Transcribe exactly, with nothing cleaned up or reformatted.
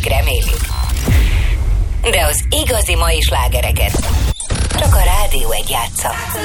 Még remélik. De az igazi mai slágereket csak a Rádió egy játsza.